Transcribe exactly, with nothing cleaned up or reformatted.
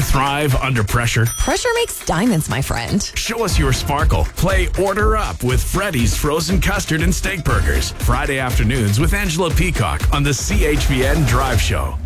you thrive under pressure? Pressure makes diamonds, my friend. Show us your sparkle. Play Order Up with Freddy's Frozen Custard and Steak Burgers. Friday afternoons with Angela Peacock on the C H V N Drive Show.